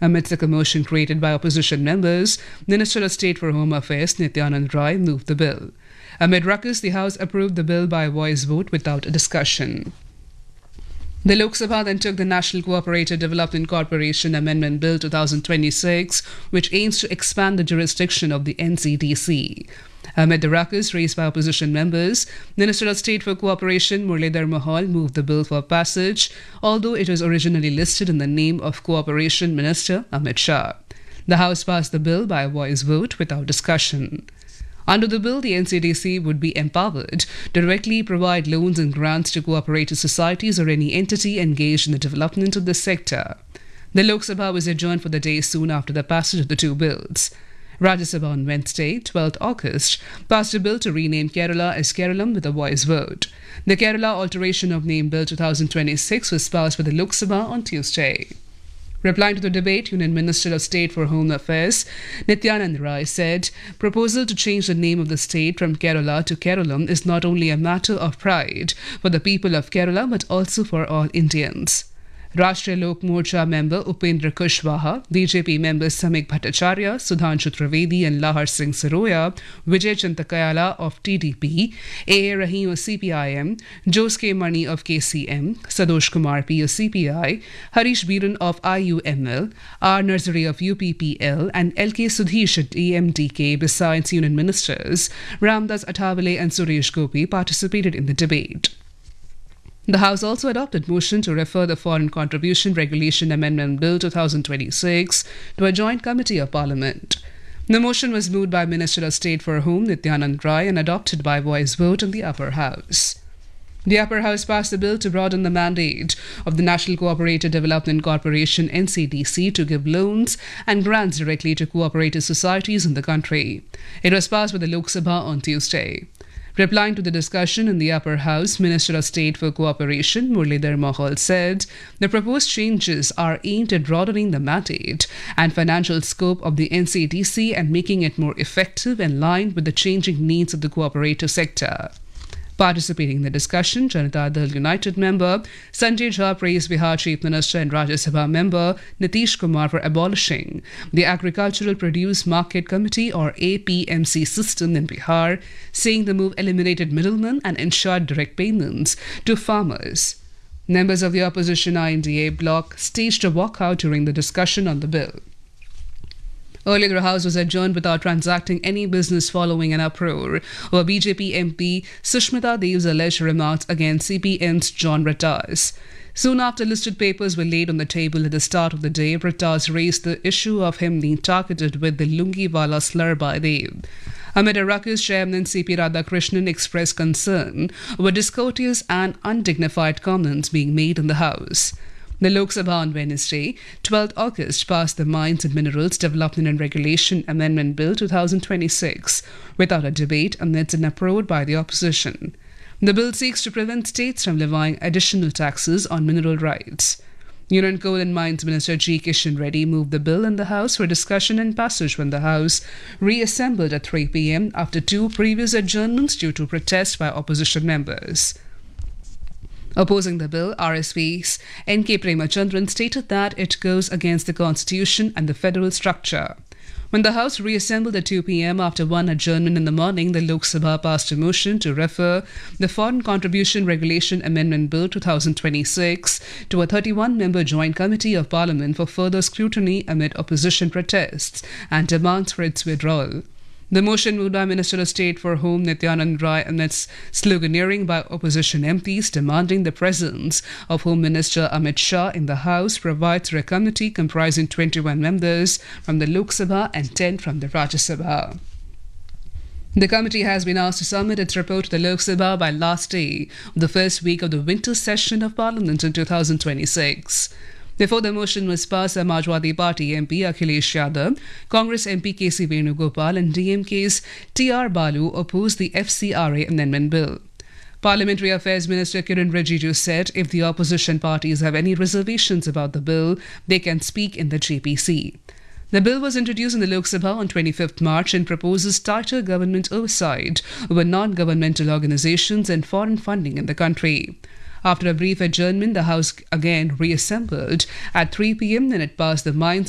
Amidst the commotion created by opposition members, Minister of State for Home Affairs Nityanand Rai moved the bill. Amid ruckus, the House approved the bill by voice vote without a discussion. The Lok Sabha then took the National Cooperative Development Corporation Amendment Bill 2026, which aims to expand the jurisdiction of the NCDC. Amid the ruckus raised by opposition members, Minister of State for Cooperation Muralidhar Mohal moved the bill for passage, although it was originally listed in the name of Cooperation Minister Amit Shah. The House passed the bill by a voice vote without discussion. Under the bill, the NCDC would be empowered to directly provide loans and grants to cooperative societies or any entity engaged in the development of the sector. The Lok Sabha was adjourned for the day soon after the passage of the two bills. Rajya Sabha on Wednesday, 12th August, passed a bill to rename Kerala as Keralam with a voice vote. The Kerala Alteration of Name Bill 2026 was passed by the Lok Sabha on Tuesday. Replying to the debate, Union Minister of State for Home Affairs Nityanand Rai said, "Proposal to change the name of the state from Kerala to Keralam is not only a matter of pride for the people of Kerala but also for all Indians." Rashtriya Lok Morcha member Upendra Kushwaha, BJP members Samik Bhattacharya, Sudhanshu Trivedi and Lahar Singh Saroya, Vijay Chantakayala of TDP, A.A. Rahim of CPIM, Jose K. Mani of KCM, Sadosh Kumar P of CPI, Harish Biran of IUML, R. Narzari of UPPL and L.K. Sudhish at EMDK, besides Union Ministers Ramdas Athawale and Suresh Gopi, participated in the debate. The House also adopted motion to refer the Foreign Contribution Regulation Amendment Bill 2026 to a joint committee of Parliament. The motion was moved by Minister of State for Home Nityanand Rai and adopted by voice vote in the Upper House. The Upper House passed a bill to broaden the mandate of the National Cooperative Development Corporation NCDC to give loans and grants directly to cooperative societies in the country. It was passed by the Lok Sabha on Tuesday. Replying to the discussion in the Upper House, Minister of State for Cooperation Muralidhar Mohal said the proposed changes are aimed at broadening the mandate and financial scope of the NCDC and making it more effective and in line with the changing needs of the cooperative sector. Participating in the discussion, Janata Dal United member Sanjay Jha praised Bihar Chief Minister and Rajya Sabha member Nitish Kumar for abolishing the Agricultural Produce Market Committee or APMC system in Bihar, saying the move eliminated middlemen and ensured direct payments to farmers. Members of the opposition INDA bloc staged a walkout during the discussion on the bill. Earlier, the House was adjourned without transacting any business following an uproar over BJP MP Sushmita Dev's alleged remarks against CPM's John Rattas. Soon after listed papers were laid on the table at the start of the day, Rattas raised the issue of him being targeted with the Lungiwala slur by Dev. Amid a ruckus, Chairman C.P. Radhakrishnan expressed concern over discourteous and undignified comments being made in the House. The Lok Sabha on Wednesday, 12th August, passed the Mines and Minerals Development and Regulation Amendment Bill 2026 without a debate amidst an uproar by the opposition. The bill seeks to prevent states from levying additional taxes on mineral rights. Union Coal and Mines Minister G. Kishan Reddy moved the bill in the House for discussion and passage when the House reassembled at 3 p.m. after two previous adjournments due to protest by opposition members. Opposing the bill, RSP's N.K. Premachandran stated that it goes against the Constitution and the federal structure. When the House reassembled at 2 p.m. after one adjournment in the morning, the Lok Sabha passed a motion to refer the Foreign Contribution Regulation Amendment Bill 2026 to a 31-member joint committee of Parliament for further scrutiny amid opposition protests and demands for its withdrawal. The motion moved by Minister of State for Home Nityanand Rai amidst sloganeering by opposition MPs demanding the presence of Home Minister Amit Shah in the House provides for a committee comprising 21 members from the Lok Sabha and 10 from the Rajya Sabha. The committee has been asked to submit its report to the Lok Sabha by last day of the first week of the winter session of Parliament in 2026. Before the motion was passed, the Samajwadi Party MP Akhilesh Yadav, Congress MP KC Venugopal and DMK's T.R. Balu opposed the FCRA Amendment Bill. Parliamentary Affairs Minister Kiran Rijiju said if the opposition parties have any reservations about the bill, they can speak in the JPC. The bill was introduced in the Lok Sabha on 25th March and proposes tighter government oversight over non-governmental organizations and foreign funding in the country. After a brief adjournment, the House again reassembled at 3 p.m. and it passed the Mines